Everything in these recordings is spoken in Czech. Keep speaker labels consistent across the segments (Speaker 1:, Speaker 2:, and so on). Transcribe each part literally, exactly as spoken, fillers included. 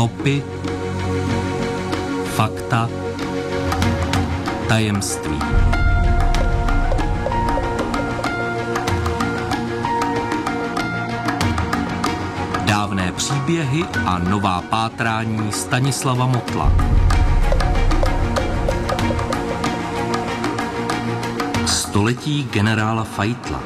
Speaker 1: Stopy, fakta, tajemství. Dávné příběhy a nová pátrání Stanislava Motla. Století generála Feitla.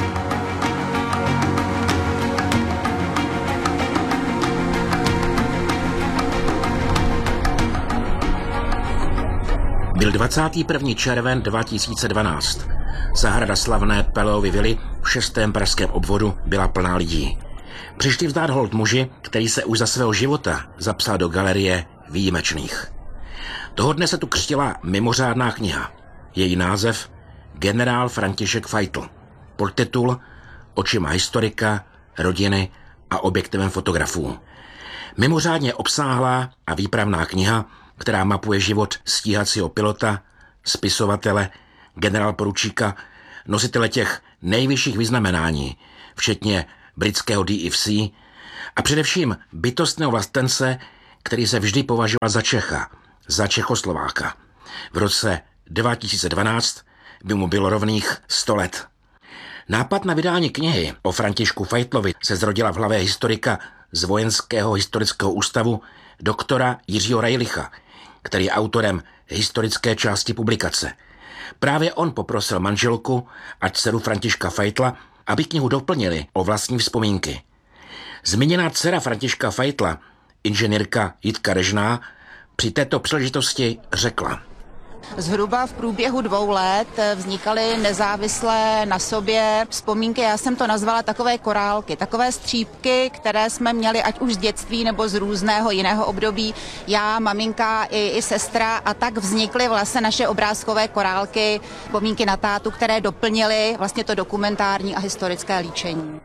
Speaker 2: Byl dvacátého prvního červen dva tisíce dvanáct. Zahrada slavné Pelleovy vily v šestém pražském obvodu byla plná lidí. Přišli vzdát hold muži, který se už za svého života zapsal do galerie výjimečných. Toho dne se tu křtila mimořádná kniha. Její název Generál František Feitl. Podtitul Očima historika, rodiny a objektivem fotografů. Mimořádně obsáhlá a výpravná kniha, která mapuje život stíhacího pilota, spisovatele, generálporučíka, nositele těch nejvyšších vyznamenání, včetně britského D F C a především bytostného vlastence, který se vždy považoval za Čecha, za Čechoslováka. V roce dva tisíce dvanáct by mu bylo rovných sto let. Nápad na vydání knihy o Františku Feitlovi se zrodila v hlavě historika z Vojenského historického ústavu doktora Jiřího Rajlicha, který je autorem historické části publikace. Právě on poprosil manželku a dceru Františka Feitla, aby knihu doplnili o vlastní vzpomínky. Zmíněná dcera Františka Feitla, inženýrka Jitka Režná, při této příležitosti řekla:
Speaker 3: Zhruba v průběhu dvou let vznikaly nezávislé na sobě vzpomínky, já jsem to nazvala takové korálky, takové střípky, které jsme měli ať už z dětství nebo z různého jiného období. Já, maminka i, i sestra, a tak vznikly vlastně naše obrázkové korálky, vzpomínky na tátu, které doplnily vlastně to dokumentární a historické líčení.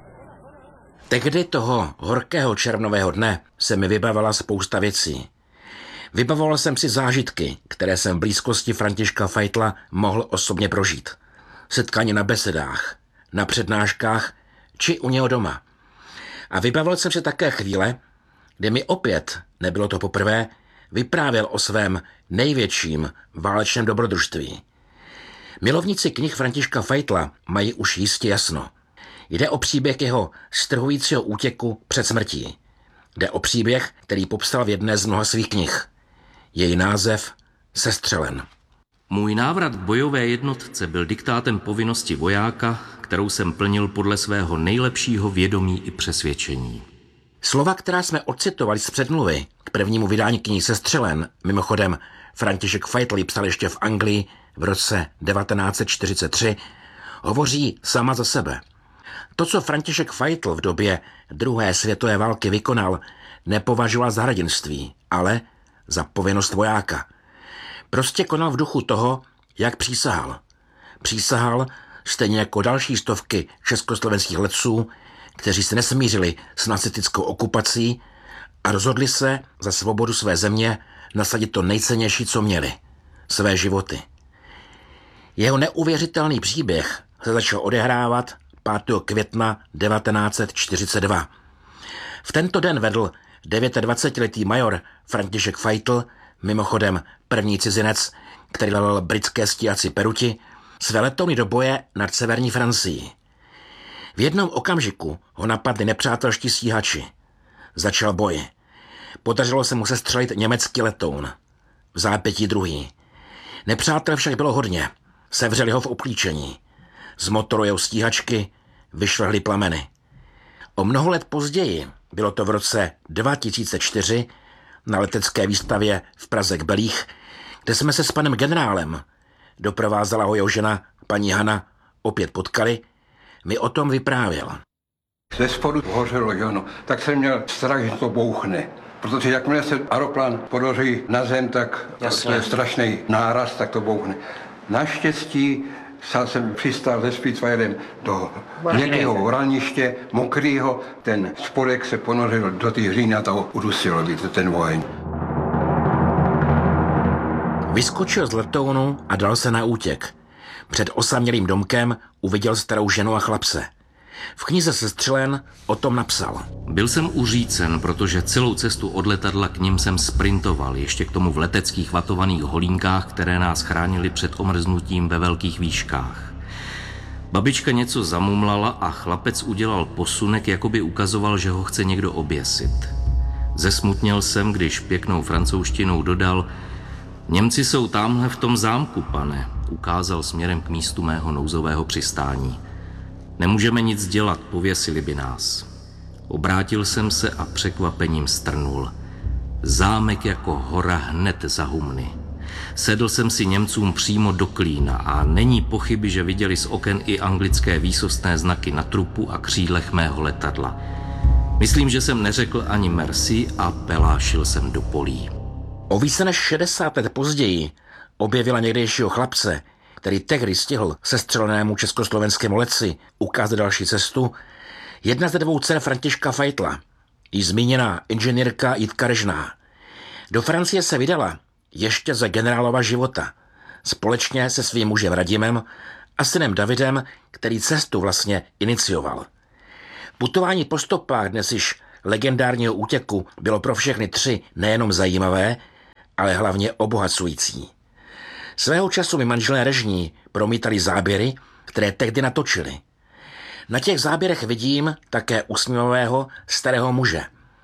Speaker 2: Tehdy toho horkého červnového dne se mi vybavila spousta věcí. Vybavoval jsem si zážitky, které jsem v blízkosti Františka Feitla mohl osobně prožít. Setkání na besedách, na přednáškách či u něho doma. A vybavil jsem si také chvíle, kdy mi opět, nebylo to poprvé, vyprávěl o svém největším válečném dobrodružství. Milovníci knih Františka Feitla mají už jistě jasno. Jde o příběh jeho strhujícího útěku před smrtí. Jde o příběh, který popsal v jedné z mnoha svých knih. Její název Sestřelen.
Speaker 1: Můj návrat k bojové jednotce byl diktátem povinnosti vojáka, kterou jsem plnil podle svého nejlepšího vědomí i přesvědčení.
Speaker 2: Slova, která jsme odcitovali z předmluvy k prvnímu vydání knihy Sestřelen, mimochodem František Feitl psal ještě v Anglii v roce devatenáct set čtyřicet tři, hovoří sama za sebe. To, co František Feitl v době druhé světové války vykonal, nepovažoval za hrdinství, ale za povinnost vojáka. Prostě konal v duchu toho, jak přísahal. Přísahal stejně jako další stovky československých letců, kteří se nesmířili s nacistickou okupací a rozhodli se za svobodu své země nasadit to nejcennější, co měli. Své životy. Jeho neuvěřitelný příběh se začal odehrávat pátého května devatenáct set čtyřicet dva. V tento den vedl dvacetidevítiletý major František Feitl, mimochodem první cizinec, který lel britské stíhací peruti, své letouny do boje nad severní Francií. V jednom okamžiku ho napadli nepřátelští stíhači. Začal boj. Podařilo se mu sestřelit německý letoun. V zápětí druhý. Nepřátel však bylo hodně. Sevřeli ho v obklíčení. Z motoru jeho stíhačky vyšvehly plameny. O mnoho let později, bylo to v roce dva tisíce čtyři, na letecké výstavě v Praze k Belích, kde jsme se s panem generálem, doprovázela ho jeho žena, paní Hana, opět potkali, mi o tom vyprávěl.
Speaker 4: Ze spodu hořelo, jo, no, tak jsem měl strach, že to bouchne. Protože jakmile se aeroplán podaří na zem, tak to je strašný náraz, tak to bouchne. Naštěstí sám jsem přistál se Spitfirem do měkkého vraniště, mokrýho, ten spodek se ponořil do té hříny a toho udusilo, víte, ten oheň.
Speaker 2: Vyskočil z letounu a dal se na útěk. Před osamělým domkem uviděl starou ženu a chlapce. V knize Sestřelen o tom napsal.
Speaker 1: Byl jsem uřícen, protože celou cestu od letadla k nim jsem sprintoval, ještě k tomu v leteckých vatovaných holínkách, které nás chránily před omrznutím ve velkých výškách. Babička něco zamumlala a chlapec udělal posunek, jako by ukazoval, že ho chce někdo oběsit. Zesmutněl jsem, když pěknou francouzštinou dodal: Němci jsou tamhle v tom zámku, pane, ukázal směrem k místu mého nouzového přistání. Nemůžeme nic dělat, pověsili by nás. Obrátil jsem se a překvapením strnul. Zámek jako hora hned za humny. Sedl jsem si Němcům přímo do klína a není pochyby, že viděli z oken i anglické výsostné znaky na trupu a křídlech mého letadla. Myslím, že jsem neřekl ani merci a pelášil jsem do polí.
Speaker 2: O více než šedesát let později objevila někdejšího chlapce, který tehdy stihl sestřelenému československému letci ukázat další cestu, jedna ze dvou dcer Františka Feitla, již zmíněná inženýrka Jitka Režná. Do Francie se vydala ještě za generálova života, společně se svým mužem Radimem a synem Davidem, který cestu vlastně inicioval. Putování po stopách dnes již legendárního útěku bylo pro všechny tři nejenom zajímavé, ale hlavně obohacující. Svého času mi manželé Režní promítali záběry, které tehdy natočili. Na těch záběrech vidím také usměvavého starého muže.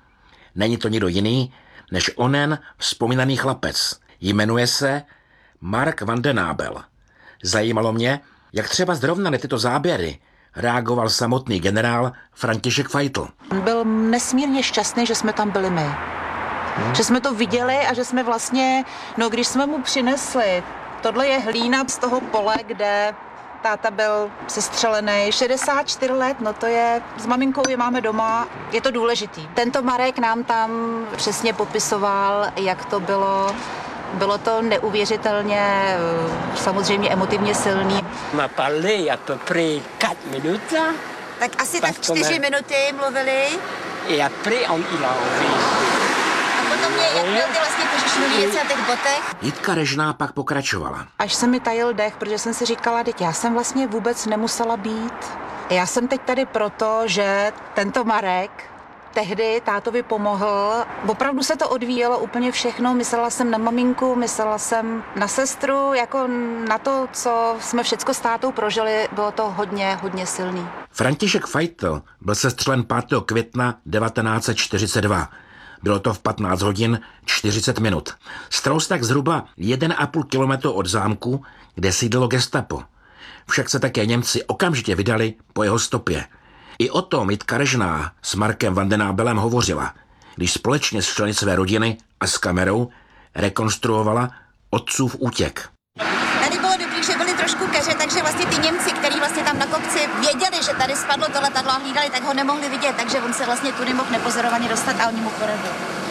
Speaker 2: Není to nikdo jiný, než onen vzpomínaný chlapec. Jmenuje se Mark van den Abel. Zajímalo mě, jak třeba zrovna na tyto záběry reagoval samotný generál František Feitl.
Speaker 3: Byl nesmírně šťastný, že jsme tam byli my. Hmm. Že jsme to viděli a že jsme vlastně, no když jsme mu přinesli, tohle je hlína z toho pole, kde táta byl sestřelený, šedesát čtyři let, no to je, s maminkou je máme doma, je to důležitý. Tento Marek nám tam přesně popisoval, jak to bylo. Bylo to neuvěřitelně, samozřejmě emotivně silný.
Speaker 5: M'a parlé à peu près quatre minutes.
Speaker 3: Tak asi tak čtyři minuty mluvili.
Speaker 5: Et après, on, il a enregistré.
Speaker 3: A potom mě, jak měl ty vlastně kožešní věci na těch botech.
Speaker 2: Jitka Režná pak pokračovala.
Speaker 3: Až se mi tajil dech, protože jsem si říkala, teď já jsem vlastně vůbec nemusela být. Já jsem teď tady proto, že tento Marek tehdy tátovi pomohl. Opravdu se to odvíjelo úplně všechno. Myslela jsem na maminku, myslela jsem na sestru, jako na to, co jsme všecko s tátou prožili, bylo to hodně, hodně silný.
Speaker 2: František Feitl byl sestřelen pátého května devatenáct set čtyřicet dva. Bylo to v patnáct hodin čtyřicet minut. Strous tak zhruba jeden a půl kilometru od zámku, kde sídlilo gestapo. Však se také Němci okamžitě vydali po jeho stopě. I o tom Jitka Režná s Markem van den Abelem hovořila, když společně s členy své rodiny a s kamerou rekonstruovala otcův útěk.
Speaker 3: Tady bylo dobrý, že byli trošku keře, takže vlastně ty Němci, kteří vlastně tam na kopci věděli, že tady spadlo to letadlo a hlídali, tak ho nemohli vidět, takže on se vlastně tu nemohl nepozorovaně dostat a oni mu poradili.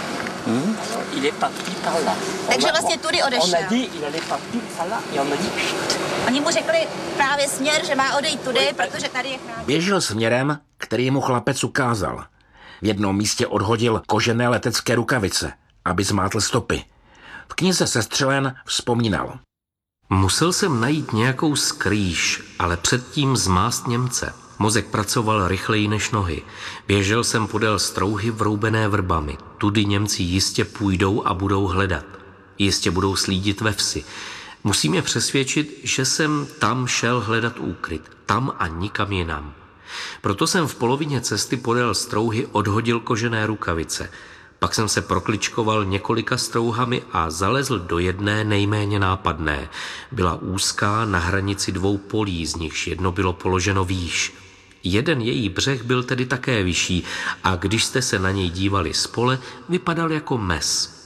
Speaker 5: Hmm? Il est parti par là.
Speaker 3: Takže vlastně tudy odešel.
Speaker 5: On a dit, il allait partir par là, et on a dit...
Speaker 3: Oni mu řekli právě směr, že má odejít tudy, protože tady je chrán.
Speaker 2: Běžel směrem, který mu chlapec ukázal. V jednom místě odhodil kožené letecké rukavice, aby zmátl stopy. V knize Sestřelen vzpomínal.
Speaker 1: Musel jsem najít nějakou skrýš, ale předtím zmást Němce. Mozek pracoval rychleji než nohy. Běžel jsem podél strouhy vroubené vrbami. Tudy Němci jistě půjdou a budou hledat. Jistě budou slídit ve vsi. Musím je přesvědčit, že jsem tam šel hledat úkryt. Tam a nikam jinam. Proto jsem v polovině cesty podél strouhy odhodil kožené rukavice. Pak jsem se prokličkoval několika strouhami a zalezl do jedné nejméně nápadné. Byla úzká na hranici dvou polí, z nichž jedno bylo položeno výš. Jeden její břeh byl tedy také vyšší a když jste se na něj dívali z pole, vypadal jako mes.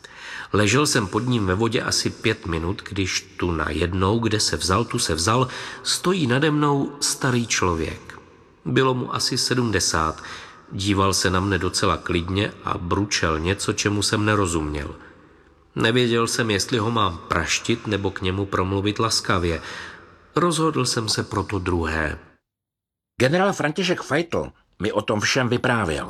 Speaker 1: Ležel jsem pod ním ve vodě asi pět minut, když tu najednou, kde se vzal, tu se vzal, stojí nade mnou starý člověk. Bylo mu asi sedmdesát. Díval se na mne docela klidně a bručel něco, čemu jsem nerozuměl. Nevěděl jsem, jestli ho mám praštit nebo k němu promluvit laskavě. Rozhodl jsem se pro to druhé.
Speaker 2: Generál František Feitl mi o tom všem vyprávěl.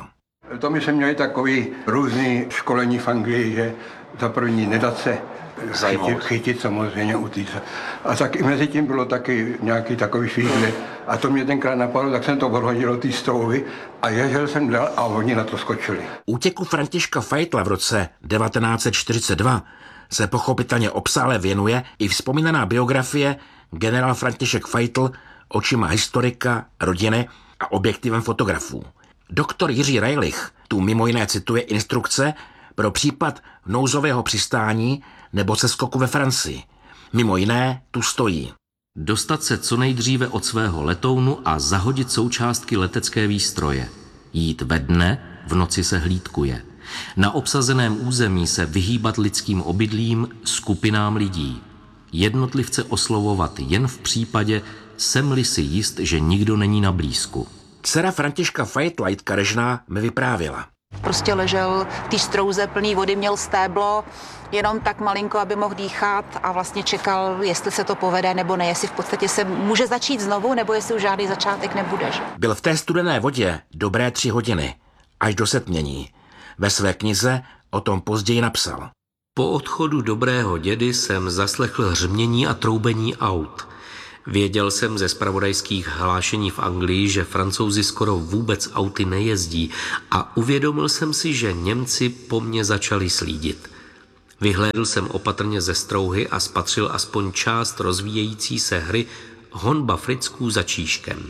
Speaker 4: To my jsme měli takový různý školení v Anglii, že za první nedat se chytit, chytit samozřejmě u týce. A tak i mezi tím bylo taky nějaký takový švídle. A to mě tenkrát napadlo, tak jsem to odhodil do té stouvy a ježel jsem dál a oni na to skočili.
Speaker 2: Útěku Františka Feitla v roce devatenáct set čtyřicet dva se pochopitelně obsále věnuje i vzpomínaná biografie Generál František Feitl očima historika, rodiny a objektivem fotografů. Doktor Jiří Rajlich tu mimo jiné cituje instrukce pro případ nouzového přistání nebo seskoku ve Francii. Mimo jiné tu stojí:
Speaker 1: dostat se co nejdříve od svého letounu a zahodit součástky letecké výstroje. Jít ve dne, v noci se hlídkuje. Na obsazeném území se vyhýbat lidským obydlím, skupinám lidí. Jednotlivce oslovovat jen v případě, jsem-li si jist, že nikdo není na blízku.
Speaker 2: Dcera Františka Feitla Jitka Režná mi vyprávěla.
Speaker 3: Prostě ležel v té strouze plný vody, měl stéblo, jenom tak malinko, aby mohl dýchat a vlastně čekal, jestli se to povede nebo ne, jestli v podstatě se může začít znovu, nebo jestli už žádný začátek nebude. Že?
Speaker 2: Byl v té studené vodě dobré tři hodiny, až do setmění. Ve své knize o tom později napsal:
Speaker 1: po odchodu dobrého dědy jsem zaslechl hřmění a troubení aut. Věděl jsem ze zpravodajských hlášení v Anglii, že Francouzi skoro vůbec auty nejezdí a uvědomil jsem si, že Němci po mně začali slídit. Vyhlédl jsem opatrně ze strouhy a spatřil aspoň část rozvíjející se hry honba Fricků za Číškem.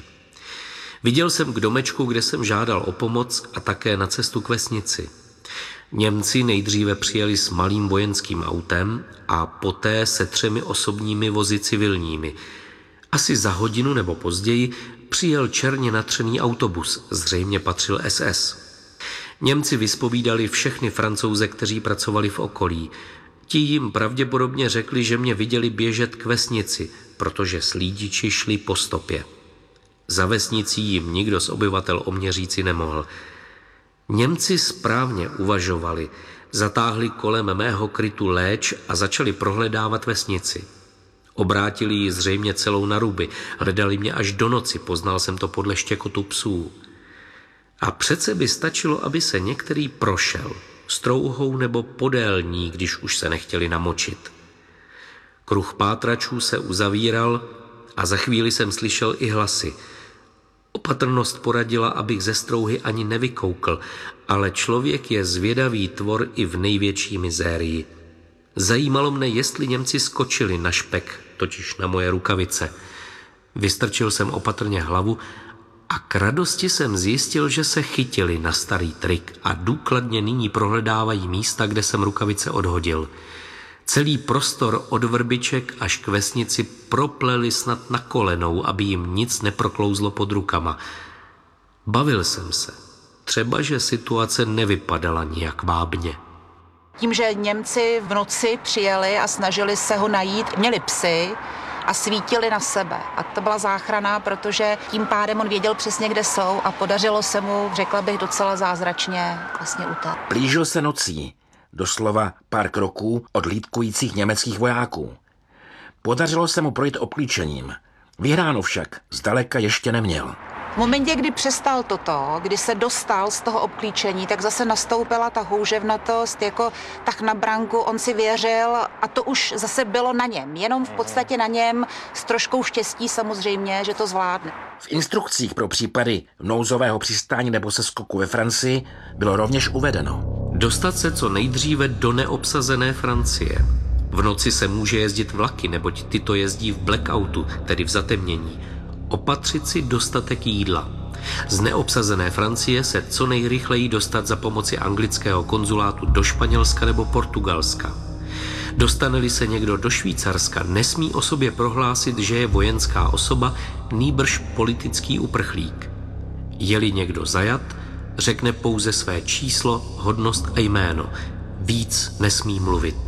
Speaker 1: Viděl jsem k domečku, kde jsem žádal o pomoc a také na cestu k vesnici. Němci nejdříve přijeli s malým vojenským autem a poté se třemi osobními vozy civilními. Asi za hodinu nebo později přijel černě natřený autobus, zřejmě patřil S S. Němci vyspovídali všechny Francouze, kteří pracovali v okolí. Ti jim pravděpodobně řekli, že mě viděli běžet k vesnici, protože slídiči šli po stopě. Za vesnicí jim nikdo z obyvatel o mě říci nemohl. Němci správně uvažovali, zatáhli kolem mého krytu léč a začali prohledávat vesnici. Obrátili ji zřejmě celou na ruby, hledali mě až do noci, poznal jsem to podle štěkotu psů. A přece by stačilo, aby se některý prošel, strouhou nebo podél ní, když už se nechtěli namočit. Kruh pátračů se uzavíral a za chvíli jsem slyšel i hlasy. Opatrnost poradila, abych ze strouhy ani nevykoukl, ale člověk je zvědavý tvor i v největší mizérii. Zajímalo mne, jestli Němci skočili na špek, totiž na moje rukavice. Vystrčil jsem opatrně hlavu a k radosti jsem zjistil, že se chytili na starý trik a důkladně nyní prohledávají místa, kde jsem rukavice odhodil. Celý prostor od vrbiček až k vesnici propleli snad na kolenou, aby jim nic neproklouzlo pod rukama. Bavil jsem se. Třeba, že situace nevypadala nijak vábně.
Speaker 3: Tím, že Němci v noci přijeli a snažili se ho najít, měli psy a svítili na sebe. A to byla záchrana, protože tím pádem on věděl přesně, kde jsou a podařilo se mu, řekla bych, docela zázračně vlastně utéct.
Speaker 2: Blížil se nocí, doslova pár kroků od hlídkujících německých vojáků. Podařilo se mu projít obklíčením. Vyhráno však zdaleka ještě neměl.
Speaker 3: V momentě, kdy přestal toto, kdy se dostal z toho obklíčení, tak zase nastoupila ta houževnatost, jako tak na branku, on si věřil a to už zase bylo na něm. Jenom v podstatě na něm s troškou štěstí samozřejmě, že to zvládne.
Speaker 2: V instrukcích pro případy nouzového přistání nebo seskoku ve Francii bylo rovněž uvedeno:
Speaker 1: dostat se co nejdříve do neobsazené Francie. V noci se může jezdit vlaky, neboť tyto jezdí v blackoutu, tedy v zatemnění. Opatřit si dostatek jídla. Z neobsazené Francie se co nejrychleji dostat za pomoci anglického konzulátu do Španělska nebo Portugalska. Dostane-li se někdo do Švýcarska, nesmí o sobě prohlásit, že je vojenská osoba, nýbrž politický uprchlík. Je-li někdo zajat, řekne pouze své číslo, hodnost a jméno. Víc nesmí mluvit.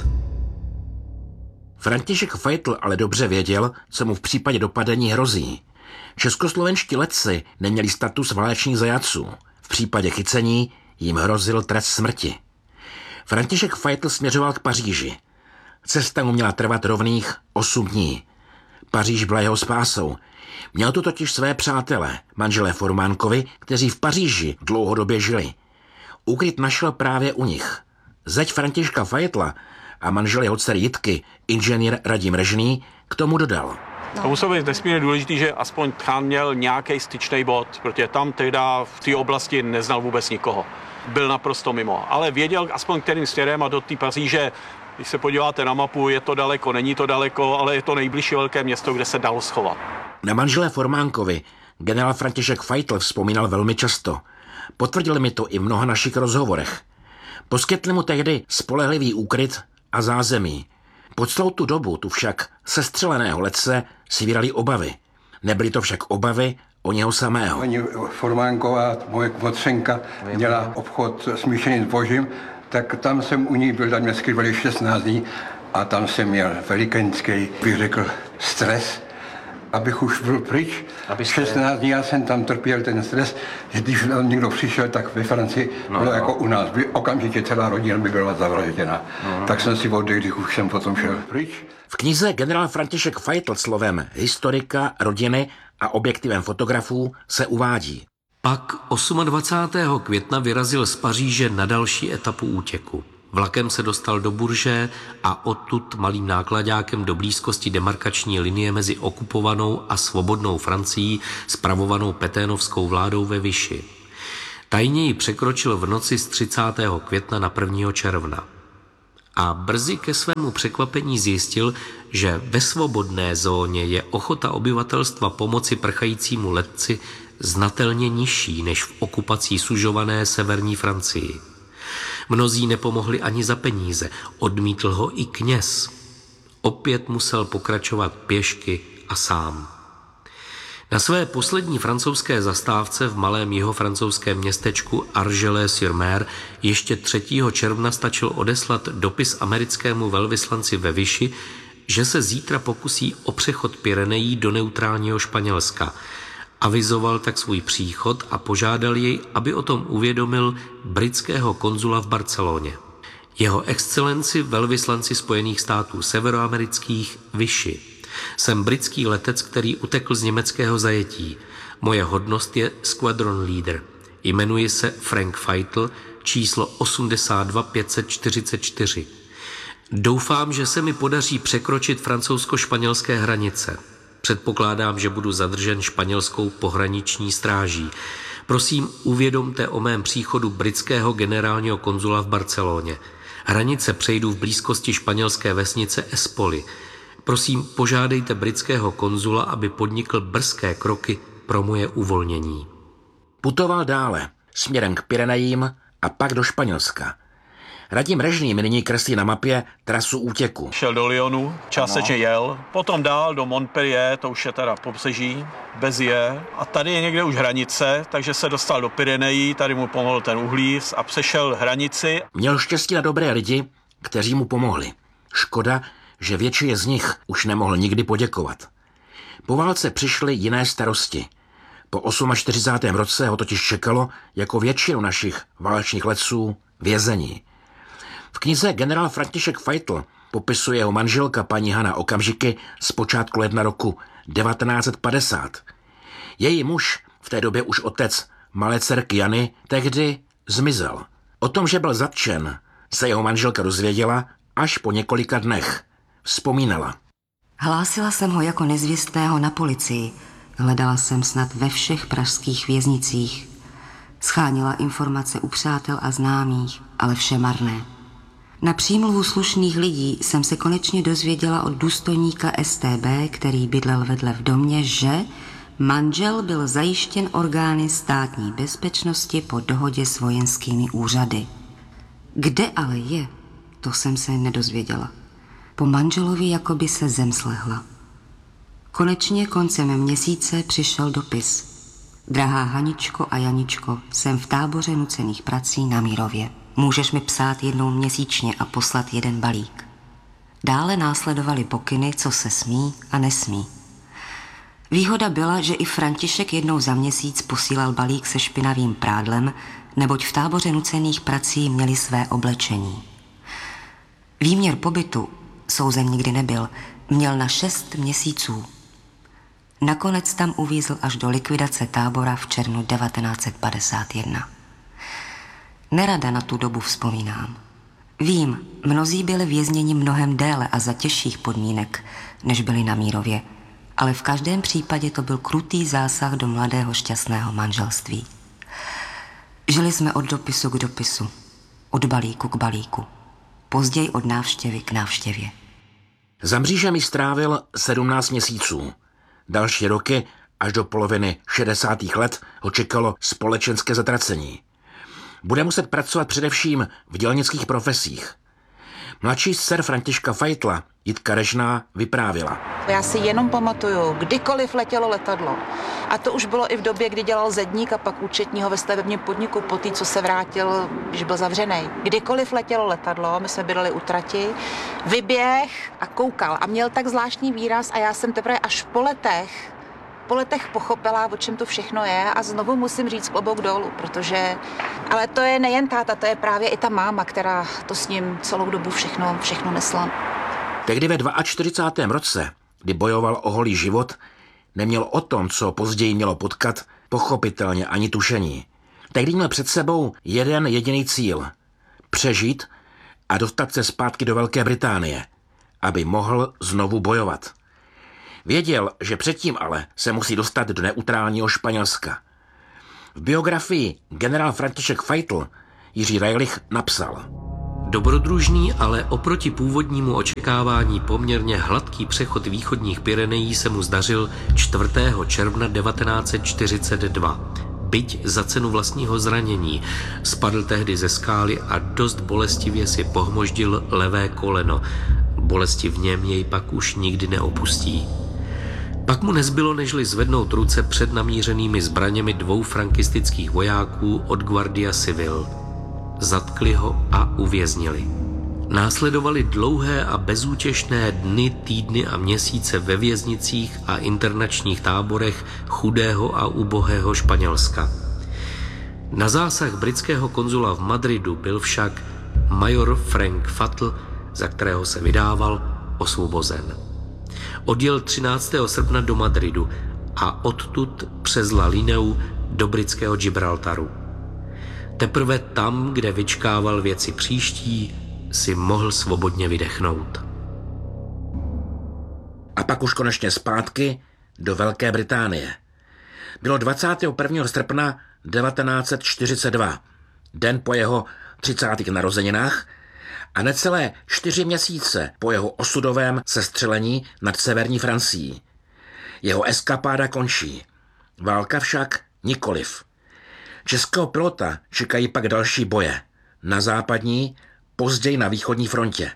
Speaker 2: František Feitl ale dobře věděl, co mu v případě dopadení hrozí. Českoslovenští letci neměli status válečných zajatců. V případě chycení jim hrozil trest smrti. František Feitl směřoval k Paříži. Cesta mu měla trvat rovných osm dní. Paříž byla jeho spásou. Měl tu totiž své přátele, manželé Formánkovi, kteří v Paříži dlouhodobě žili. úkryt našel právě u nich. Zeď Františka Fajtla a manžel jeho dcery Jitky, inženýr Radim Režný, k tomu dodal.
Speaker 6: No. To muselo být nesmírně důležité, že aspoň Tchán měl nějaký styčný bod, protože tam teda v té oblasti neznal vůbec nikoho. Byl naprosto mimo, ale věděl aspoň kterým směrem a do té Paříže, když se podíváte na mapu, je to daleko, není to daleko, ale je to nejbližší velké město, kde se dalo schovat.
Speaker 2: Na manželé Formánkovi generál František Fajtl vzpomínal velmi často. Potvrdil mi to i v mnoha našich rozhovorech. Poskytli mu tehdy spolehlivý úkryt a zázemí. Po celou tu dobu tu však sestřeleného letce si vydali obavy. Nebyly to však obavy o něho samého.
Speaker 4: Paní Formánková, moje motřenka, měla obchod smíšený zbožím, tak tam jsem u ní byl, tam mě skrývali šestnáct dní a tam jsem měl velikánský, bych řekl, stres, abych už byl pryč. Abyste... šestnáct dní já jsem tam trpěl ten stres, že když tam někdo přišel, tak ve Francii no, bylo no. jako u nás. By okamžitě celá rodina by byla zavražděna. No, no. Tak jsem si oddech, když už jsem potom šel pryč.
Speaker 2: V knize generál František Fajtl slovem historika, rodiny a objektivem fotografů se uvádí.
Speaker 1: Pak dvacátého osmého května vyrazil z Paříže na další etapu útěku. Vlakem se dostal do Bourget a odtud malým nákladákem do blízkosti demarkační linie mezi okupovanou a svobodnou Francií spravovanou peténovskou vládou ve Vichy. Tajně ji překročil v noci z třicátého května na prvního června. A brzy ke svému překvapení zjistil, že ve svobodné zóně je ochota obyvatelstva pomoci prchajícímu letci znatelně nižší než v okupací sužované severní Francii. Mnozí nepomohli ani za peníze, odmítl ho i kněz. Opět musel pokračovat pěšky a sám. Na své poslední francouzské zastávce v malém jihofrancouzském městečku Argelès-sur-Mer ještě třetího června stačil odeslat dopis americkému velvyslanci ve Vichy, že se zítra pokusí o přechod Pyrenejí do neutrálního Španělska. Avizoval tak svůj příchod a požádal jej, aby o tom uvědomil britského konzula v Barceloně. Jeho excelenci velvyslanci Spojených států severoamerických Vichy. Jsem britský letec, který utekl z německého zajetí. Moje hodnost je squadron leader. Jmenuji se Frank Fajtl, číslo osmdesát dva pět set čtyřicet čtyři. Doufám, že se mi podaří překročit francouzsko-španělské hranice. Předpokládám, že budu zadržen španělskou pohraniční stráží. Prosím, uvědomte o mém příchodu britského generálního konzula v Barceloně. Hranice přejdu v blízkosti španělské vesnice Espoli. Prosím, požádejte britského konzula, aby podnikl brzké kroky pro moje uvolnění.
Speaker 2: Putoval dále, směrem k Pyrenejím a pak do Španělska. Radim Režný mi nyní kreslí na mapě trasu útěku.
Speaker 6: Šel do Lyonu, částečně jel, potom dál do Montpellier, to už je teda pobřeží, Béziers, a tady je někde už hranice, takže se dostal do Pyrenejí, tady mu pomohl ten uhlíř a přešel hranici.
Speaker 2: Měl štěstí na dobré lidi, kteří mu pomohli. Škoda, že většině z nich už nemohl nikdy poděkovat. Po válce přišly jiné starosti. Po čtyřicátém osmém roce ho totiž čekalo, jako většinu našich válečných letců, vězení. V knize generál František Fajtl popisuje jeho manželka paní Hana okamžiky z počátku ledna roku devatenáct set padesát. Její muž, v té době už otec malé dcerky Jany, tehdy zmizel. O tom, že byl zatčen, se jeho manželka dozvěděla až po několika dnech. Vzpomínala.
Speaker 7: Hlásila jsem ho jako nezvěstného na policii. Hledala jsem snad ve všech pražských věznicích. Schánila informace u přátel a známých, ale vše marné. Na přímluvu slušných lidí jsem se konečně dozvěděla od důstojníka S T B, který bydlel vedle v domě, že manžel byl zajištěn orgány státní bezpečnosti po dohodě s vojenskými úřady. Kde ale je, to jsem se nedozvěděla. Po manželovi jakoby se zem slehla. Konečně koncem měsíce přišel dopis. Drahá Haničko a Janičko, jsem v táboře nucených prací na Mírově. Můžeš mi psát jednou měsíčně a poslat jeden balík. Dále následovaly pokyny, co se smí a nesmí. Výhoda byla, že i František jednou za měsíc posílal balík se špinavým prádlem, neboť v táboře nucených prací měli své oblečení. Výměr pobytu, souzen nikdy nebyl, měl na šest měsíců. Nakonec tam uvízl až do likvidace tábora v červnu devatenáct set padesát jedna. Nerada na tu dobu vzpomínám. Vím, mnozí byli vězněni mnohem déle a za těžších podmínek, než byli na Mírově, ale v každém případě to byl krutý zásah do mladého šťastného manželství. Žili jsme od dopisu k dopisu, od balíku k balíku, později od návštěvy k návštěvě.
Speaker 2: Za mřížemi strávil sedmnáct měsíců. Další roky, až do poloviny šedesátých let, ho čekalo společenské zatracení. Bude muset pracovat především v dělnických profesích. Mladší dcer Františka Fajtla, Jitka Režná, vyprávěla.
Speaker 3: Já si jenom pamatuju, kdykoliv letělo letadlo. A to už bylo i v době, kdy dělal zedník a pak účetního ve stavebním podniku po té, co se vrátil, když byl zavřený. Kdykoliv letělo letadlo, my jsme bydleli u trati, vyběh a koukal a měl tak zvláštní výraz a já jsem teprve až po letech po letech pochopila, o čem to všechno je a znovu musím říct klobouk dolů, protože, ale to je nejen táta, to je právě i ta máma, která to s ním celou dobu všechno, všechno nesla.
Speaker 2: Tehdy ve čtyřicátém druhém roce, kdy bojoval o holý život, neměl o tom, co později mělo potkat, pochopitelně ani tušení. Tehdy měl před sebou jeden jediný cíl. Přežít a dostat se zpátky do Velké Británie, aby mohl znovu bojovat. Věděl, že předtím ale se musí dostat do neutrálního Španělska. V biografii generál František Fajtl Jiří Rajlich napsal:
Speaker 1: Dobrodružný, ale oproti původnímu očekávání poměrně hladký přechod východních Pyrenejí se mu zdařil čtvrtého června devatenáct set čtyřicet dva. Byť za cenu vlastního zranění, spadl tehdy ze skály a dost bolestivě si pohmoždil levé koleno. Bolesti v něm jej pak už nikdy neopustí. Pak mu nezbylo, nežli zvednout ruce před namířenými zbraněmi dvou frankistických vojáků od Guardia Civil. Zatkli ho a uvěznili. Následovaly dlouhé a bezútěšné dny, týdny a měsíce ve věznicích a internačních táborech chudého a ubohého Španělska. Na zásah britského konzula v Madridu byl však major Frank Fatl, za kterého se vydával, osvobozen. Odjel třináctého srpna do Madridu a odtud přes La Lineu do britského Gibraltaru. Teprve tam, kde vyčkával věci příští, si mohl svobodně vydechnout.
Speaker 2: A pak už konečně zpátky do Velké Británie. Bylo dvacátého prvního srpna devatenáct set čtyřicet dva, den po jeho třicátých narozeninách a necelé čtyři měsíce po jeho osudovém sestřelení nad severní Francií. Jeho eskapáda končí. Válka však nikoliv. Českého pilota čekají pak další boje. Na západní, později na východní frontě.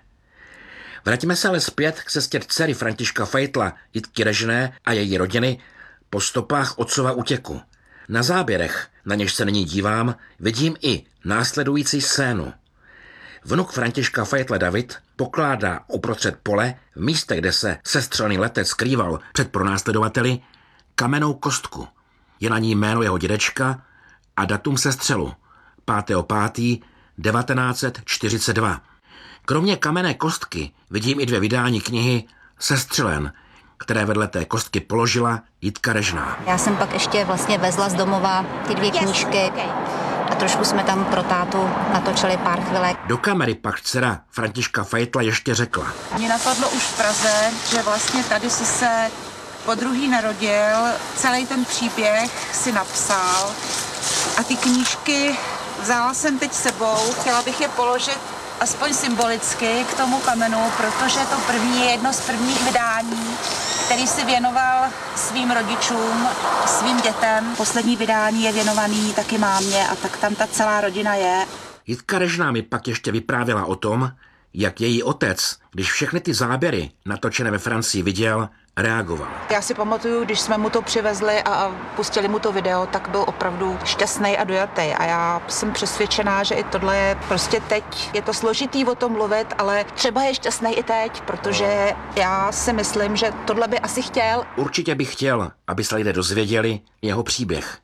Speaker 2: Vraťme se ale zpět k cestě dcery Františka Fajtla, Jitky Režné a její rodiny po stopách otcova útěku. Na záběrech, na něž se nyní dívám, vidím i následující scénu. Vnuk Františka Fajtla David pokládá uprostřed pole, v místě, kde se sestřelený letec skrýval před pronásledovateli, kamennou kostku. Je na ní jméno jeho dědečka a datum sestřelu pátého pátého devatenáct set čtyřicet dva. Kromě kamenné kostky vidím i dvě vydání knihy Sestřelen, které vedle té kostky položila Jitka Režná.
Speaker 8: Já jsem pak ještě vlastně vezla z domova ty dvě knížky a trošku jsme tam pro tátu natočili pár chvilek.
Speaker 2: Do kamery pak dcera Františka Fajtla ještě řekla:
Speaker 3: Mně napadlo už v Praze, že vlastně tady si se podruhý narodil, celý ten příběh si napsal a ty knížky vzala jsem teď sebou, chtěla bych je položit aspoň symbolicky k tomu kamenu, protože to první je jedno z prvních vydání, který si věnoval svým rodičům, svým dětem. Poslední vydání je věnovaný taky mámě a tak tam ta celá rodina je.
Speaker 2: Jitka Režná mi pak ještě vyprávěla o tom, jak její otec, když všechny ty záběry natočené ve Francii viděl, reagoval.
Speaker 3: Já si pamatuju, když jsme mu to přivezli a pustili mu to video, tak byl opravdu šťastný a dojatý. A já jsem přesvědčená, že i tohle je prostě teď. Je to složitý o tom mluvit, ale třeba je šťastný i teď, protože já si myslím, že tohle by asi chtěl.
Speaker 2: Určitě bych chtěl, aby se lidé dozvěděli jeho příběh.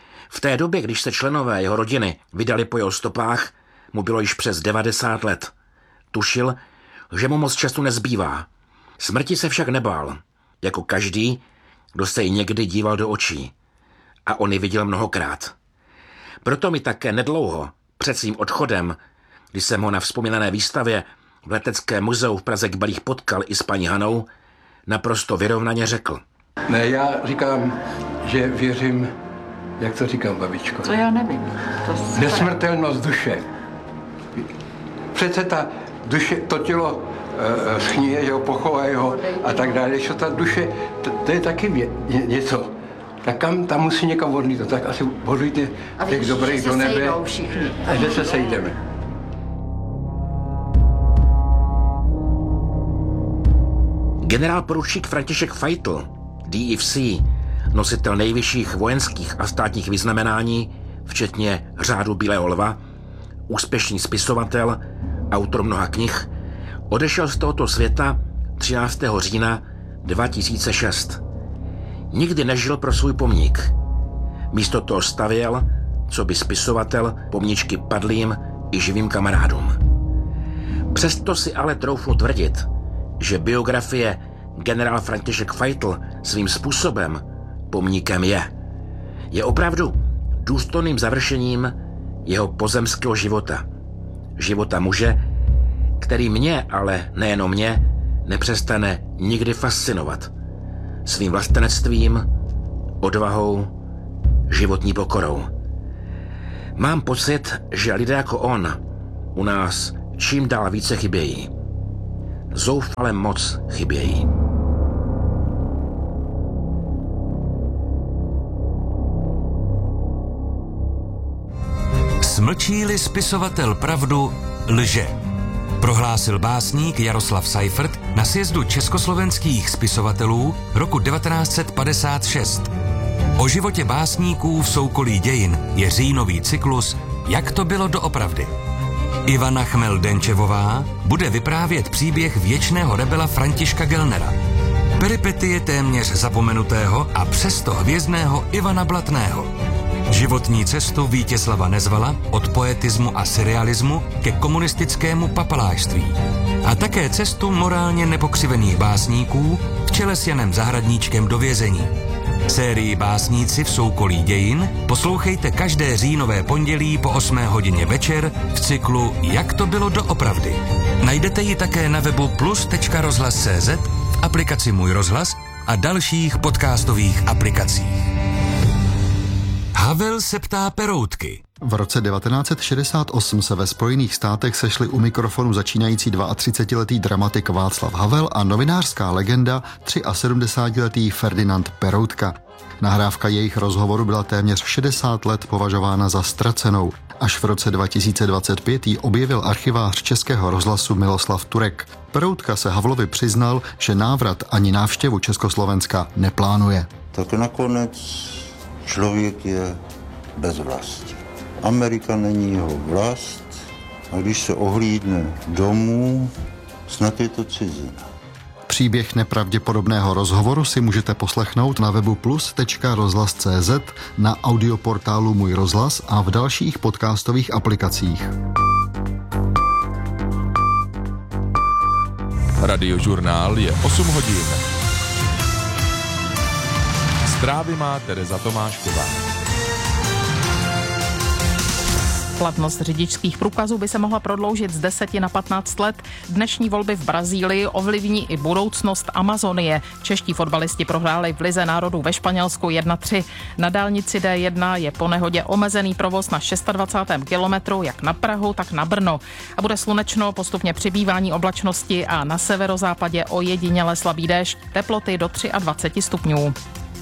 Speaker 2: V té době, když se členové jeho rodiny vydali po jeho stopách, mu bylo již přes devadesát let. Tušil, že mu moc času nezbývá. Smrti se však nebál. Jako každý, kdo se jí někdy díval do očí. A on ji viděl mnohokrát. Proto mi také nedlouho Před svým odchodem, když jsem ho na vzpomínané výstavě v Leteckém muzeu v Praze Kbalích potkal i s paní Hanou, naprosto vyrovnaně řekl.
Speaker 4: Ne, já říkám, že věřím, jak to říkám, babičko?
Speaker 3: To já nevím. To
Speaker 4: Nesmrtelnost duše. Přece ta duše, to tělo e, schníje, že ho pochovají ho a tak dále. Když ta duše, to, to je taky ně, ně, něco. Tak kam tam musí někam odlít, tak asi odlítne těch dobrých do nebe. A že se sejdeme.
Speaker 2: Generál poručík František Feitl, D F C, nositel nejvyšších vojenských a státních vyznamenání, včetně řádu Bílého lva, úspěšný spisovatel, autor mnoha knih, odešel z tohoto světa třináctého října dva tisíce šest. Nikdy nežil pro svůj pomník. Místo toho stavěl, co by spisovatel, pomníčky padlým i živým kamarádům. Přesto si ale troufnu tvrdit, že biografie generál František Feitl svým způsobem pomníkem je. Je opravdu důstojným završením jeho pozemského života. Života muže, který mě, ale nejenom mě, nepřestane nikdy fascinovat. Svým vlastenectvím, odvahou, životní pokorou. Mám pocit, že lidé jako on u nás čím dál více chybějí. Zoufale moc chybějí.
Speaker 9: Smlčí-li spisovatel pravdu, lže. Prohlásil básník Jaroslav Seifert na sjezdu československých spisovatelů roku devatenáct set padesát šest. O životě básníků v soukolí dějin je říjnový cyklus Jak to bylo doopravdy. Ivana Chmel-Denčevová bude vyprávět příběh věčného rebela Františka Gellnera. Peripetie téměř zapomenutého a přesto hvězdného Ivana Blatného. Životní cestu Vítězslava Nezvala od poetismu a surrealismu ke komunistickému papalášství. A také cestu morálně nepokřivených básníků v čele s Janem Zahradníčkem do vězení. Sérii Básníci v soukolí dějin poslouchejte každé říjnové pondělí po osmé hodině večer v cyklu Jak to bylo doopravdy. Najdete ji také na webu plus tečka rozhlas tečka cé zet, v aplikaci Můj rozhlas a dalších podcastových aplikacích. Havel se ptá Peroutky.
Speaker 10: V roce devatenáct set šedesát osm se ve Spojených státech sešli u mikrofonu začínající třicetiletý dramatik Václav Havel a novinářská legenda sedmdesátiletý Ferdinand Peroutka. Nahrávka jejich rozhovoru byla téměř šedesát let považována za ztracenou. Až v roce dva tisíce dvacet pět ji objevil archivář Českého rozhlasu Miloslav Turek. Peroutka se Havlovi přiznal, že návrat ani návštěvu Československa neplánuje.
Speaker 11: Tak nakonec člověk je bez vlasti. Amerika není jeho vlast a když se ohlídne domů, snad je to cizina.
Speaker 10: Příběh nepravděpodobného rozhovoru si můžete poslechnout na webu plus tečka rozhlas tečka cé zet, na audioportálu Můj rozhlas a v dalších podcastových aplikacích.
Speaker 12: Radiožurnál je osm hodin. Zprávy má Tereza Tomášková.
Speaker 13: Platnost řidičských průkazů by se mohla prodloužit z deseti na patnáct let. Dnešní volby v Brazílii ovlivní i budoucnost Amazonie. Čeští fotbalisti prohráli v Lize národů ve Španělsku jedna tři. Na dálnici D jedna je po nehodě omezený provoz na dvacátém šestém kilometru jak na Prahu, tak na Brno. A bude slunečno, postupně přibývání oblačnosti a na severozápadě ojediněle slabý déšť. Teploty do dvacet tři stupňů.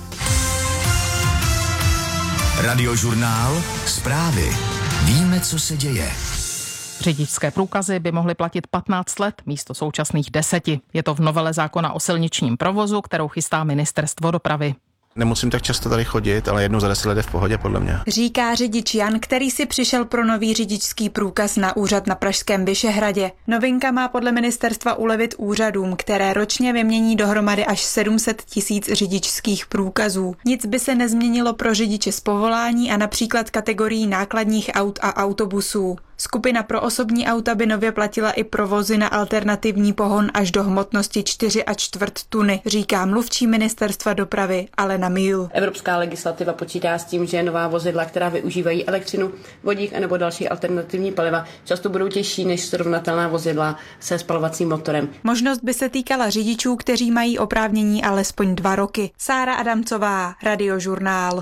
Speaker 14: Radiožurnál, zprávy. Víme, co se děje.
Speaker 13: Řidičské průkazy by mohly platit patnáct let místo současných deseti. Je to v novele zákona o silničním provozu, kterou chystá ministerstvo dopravy.
Speaker 15: Nemusím tak často tady chodit, ale jednou za deset let je v pohodě podle mě.
Speaker 16: Říká řidič Jan, který si přišel pro nový řidičský průkaz na úřad na pražském Vyšehradě. Novinka má podle ministerstva ulevit úřadům, které ročně vymění dohromady až sedm set tisíc řidičských průkazů. Nic by se nezměnilo pro řidiče z povolání a například kategorií nákladních aut a autobusů. Skupina pro osobní auta by nově platila i provozy na alternativní pohon až do hmotnosti čtyři a čtvrt tuny, říká mluvčí ministerstva dopravy Alena Míl.
Speaker 17: Evropská legislativa počítá s tím, že nová vozidla, která využívají elektřinu, vodík nebo další alternativní paliva, často budou těžší než srovnatelná vozidla se spalovacím motorem.
Speaker 16: Možnost by se týkala řidičů, kteří mají oprávnění alespoň dva roky. Sára Adamcová, Radiožurnál.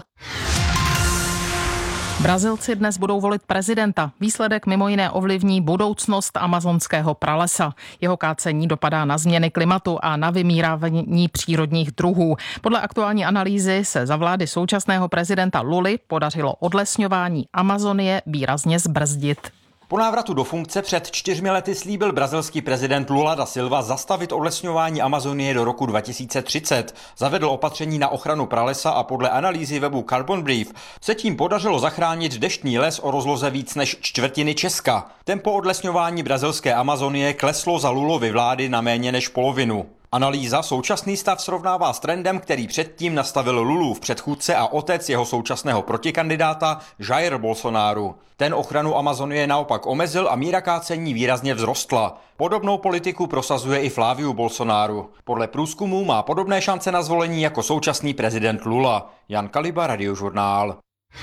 Speaker 13: Brazilci dnes budou volit prezidenta. Výsledek mimo jiné ovlivní budoucnost amazonského pralesa. Jeho kácení dopadá na změny klimatu a na vymírání přírodních druhů. Podle aktuální analýzy se za vlády současného prezidenta Luly podařilo odlesňování Amazonie výrazně zbrzdit.
Speaker 18: Po návratu do funkce před čtyřmi lety slíbil brazilský prezident Lula da Silva zastavit odlesňování Amazonie do roku dva tisíce třicet. Zavedl opatření na ochranu pralesa a podle analýzy webu Carbon Brief se tím podařilo zachránit deštný les o rozloze víc než čtvrtiny Česka. Tempo odlesňování brazilské Amazonie kleslo za Lulovy vlády na méně než polovinu. Analýza současný stav srovnává s trendem, který předtím nastavil Lulův předchůdce a otec jeho současného protikandidáta Jair Bolsonaro. Ten ochranu Amazonie naopak omezil a míra kácení výrazně vzrostla. Podobnou politiku prosazuje i Flávio Bolsonaro. Podle průzkumů má podobné šance na zvolení jako současný prezident Lula. Jan Kaliba, Radiožurnál.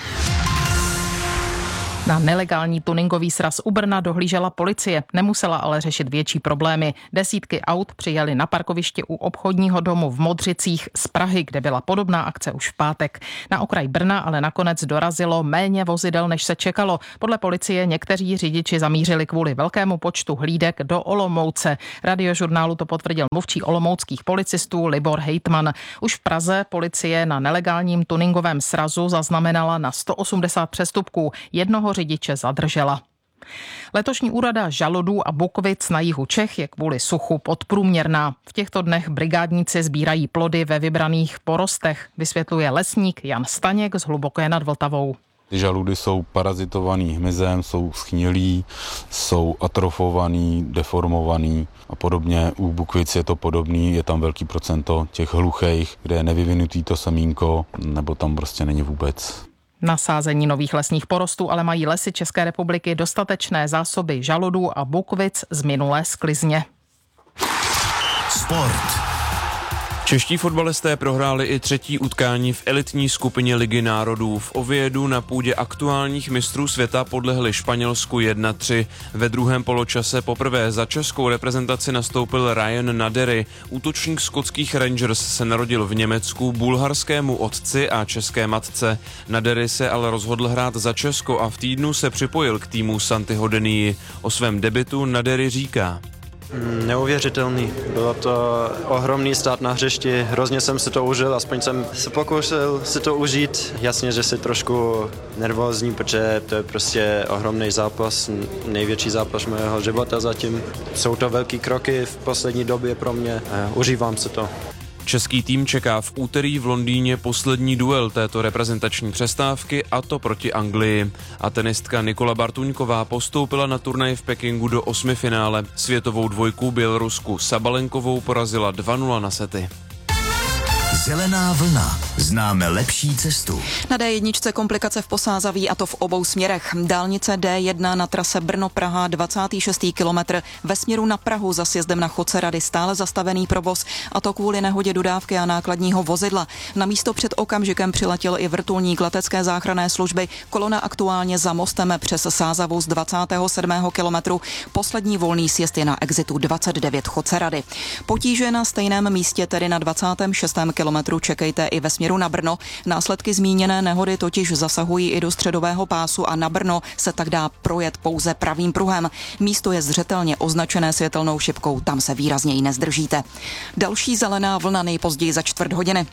Speaker 13: Na nelegální tuningový sraz u Brna dohlížela policie, nemusela ale řešit větší problémy. Desítky aut přijeli na parkoviště u obchodního domu v Modřicích z Prahy, kde byla podobná akce už v pátek. Na okraj Brna ale nakonec dorazilo méně vozidel, než se čekalo. Podle policie někteří řidiči zamířili kvůli velkému počtu hlídek do Olomouce. Radiožurnálu to potvrdil mluvčí olomouckých policistů Libor Hejtman. Už v Praze policie na nelegálním tuningovém srazu zaznamenala na sto osmdesát přestupků. Jednoho řidiče zadržela. Letošní úroda žaludů a bukvic na jihu Čech je kvůli suchu podprůměrná. V těchto dnech brigádníci sbírají plody ve vybraných porostech, vysvětluje lesník Jan Staněk z Hluboké nad Vltavou.
Speaker 19: Ty žaludy jsou parazitovaný hmyzem, jsou schnilí, jsou atrofovaný, deformovaný a podobně. U bukvic je to podobný, je tam velký procento těch hluchých, kde je nevyvinutý to semínko, nebo tam prostě není vůbec.
Speaker 13: Na sázení nových lesních porostů ale mají lesy České republiky dostatečné zásoby žaludů a bukvic z minulé sklizně.
Speaker 14: Sport.
Speaker 20: Čeští fotbalisté prohráli i třetí utkání v elitní skupině Ligy národů. V Oviedu na půdě aktuálních mistrů světa podlehli Španělsku jedna tři. Ve druhém poločase poprvé za českou reprezentaci nastoupil Ryan Nadery. Útočník skotských Rangers se narodil v Německu bulharskému otci a české matce. Nadery se ale rozhodl hrát za Česko a v týdnu se připojil k týmu Santy Hodenii. O svém debutu Nadery říká:
Speaker 21: Neuvěřitelný. Bylo to ohromný stát na hřišti, hrozně jsem si to užil, aspoň jsem se pokusil si to užít. Jasně, že jsi trošku nervózní, protože to je prostě ohromný zápas, největší zápas mého života zatím. Jsou to velký kroky v poslední době pro mě, užívám si to.
Speaker 20: Český tým čeká v úterý v Londýně poslední duel této reprezentační přestávky, a to proti Anglii. A tenistka Nikola Bartuňková postoupila na turnaj v Pekingu do osmifinále. Světovou dvojku Bělorusku Sabalenkovou porazila dva nula na sety.
Speaker 14: Zelená vlna. Známe lepší cestu.
Speaker 22: Na dé jedna komplikace v Posázaví, a to v obou směrech. Dálnice dé jedna na trase Brno-Praha dvacátý šestý kilometr ve směru na Prahu za sjezdem na Chodce stále zastavený provoz, a to kvůli nehodě dodávky a nákladního vozidla. Na místo před okamžikem přiletěl i vrtulník letecké záchranné služby. Kolona aktuálně za mostem přes Sázavu z dvacátého sedmého kilometru. Poslední volný sjezd je na exitu dvacet devět Chodce. Potíže na stejném místě, tedy na dvacátém šestém kilometru, čekejte i ve směru na Brno. Následky zmíněné nehody totiž zasahují i do středového pásu a na Brno se tak dá projet pouze pravým pruhem. Místo je zřetelně označené světelnou šipkou, tam se výrazněji nezdržíte. Další zelená vlna nejpozději za čtvrt hodiny.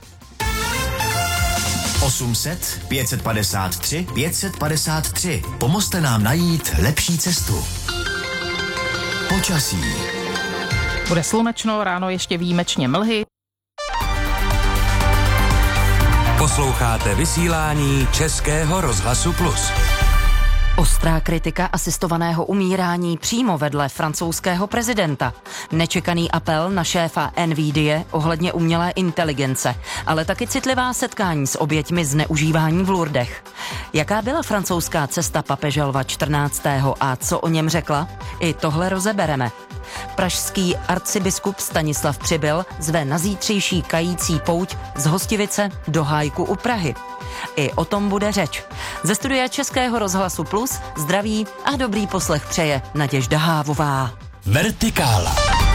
Speaker 14: osm set, pět set padesát tři, pět set padesát tři. Pomozte nám najít lepší cestu. Počasí.
Speaker 13: Bude slunečno, ráno ještě výjimečně mlhy.
Speaker 9: Posloucháte vysílání Českého rozhlasu Plus.
Speaker 5: Ostrá kritika asistovaného umírání přímo vedle francouzského prezidenta. Nečekaný apel na šéfa Nvidia ohledně umělé inteligence, ale taky citlivá setkání s oběťmi zneužívání v Lourdech. Jaká byla francouzská cesta papeže Lva čtrnáctého a co o něm řekla? I tohle rozebereme. Pražský arcibiskup Stanislav Přibyl zve na zítřejší kající pouť z Hostivice do Hájku u Prahy. I o tom bude řeč. Ze studia Českého rozhlasu Plus zdraví a dobrý poslech přeje Naděžda Hávová.
Speaker 14: Vertikála.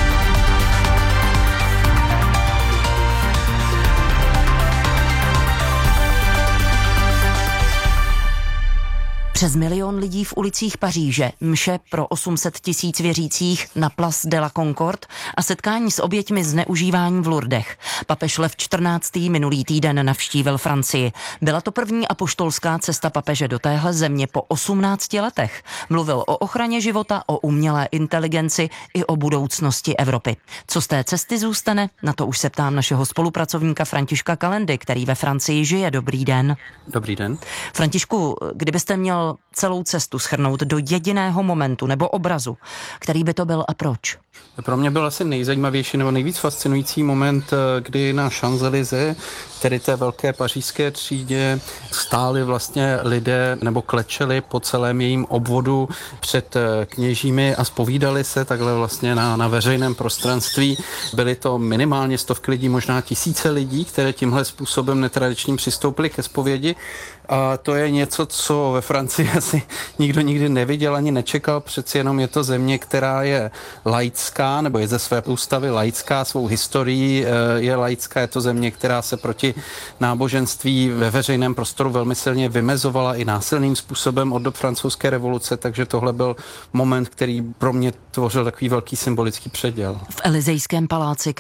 Speaker 5: Přes milion lidí v ulicích Paříže, mše pro osm set tisíc věřících na Place de la Concorde a setkání s oběťmi zneužívání v Lourdech. Papež Lev čtrnáctý minulý týden navštívil Francii. Byla to první apoštolská cesta papeže do téhle země po osmnácti letech. Mluvil o ochraně života, o umělé inteligenci i o budoucnosti Evropy. Co z té cesty zůstane? Na to už se ptám našeho spolupracovníka Františka Kalendy, který ve Francii žije. Dobrý den.
Speaker 6: Dobrý den.
Speaker 5: Františku, kdybyste měl celou cestu shrnout do jediného momentu nebo obrazu, který by to byl a proč?
Speaker 6: Pro mě byl asi nejzajímavější nebo nejvíc fascinující moment, kdy na Champs-Élysées, tedy té velké pařížské třídě, stáli vlastně lidé nebo klečeli po celém jejím obvodu před kněžími a zpovídali se takhle vlastně na, na veřejném prostranství. Byly to minimálně stovky lidí, možná tisíce lidí, které tímhle způsobem netradičním přistoupili ke zpovědi. A to je něco, co ve Francii asi nikdo nikdy neviděl ani nečekal. Přeci jenom je to země, která je laická, nebo je ze své ústavy laická, svou historií je laická. Je to země, která se proti náboženství ve veřejném prostoru velmi silně vymezovala i násilným způsobem od dob francouzské revoluce, takže tohle byl moment, který pro mě tvořil takový velký symbolický předěl.
Speaker 5: V Elysejském paláci